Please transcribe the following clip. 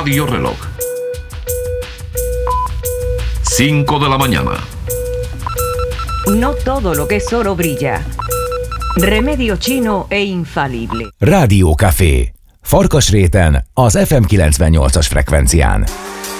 Radio Reloj. 5 de la mañana. No todo lo que es oro brilla. Remedio chino e infalible. Rádió Café. Farkasréten, az FM 98-as frekvencián.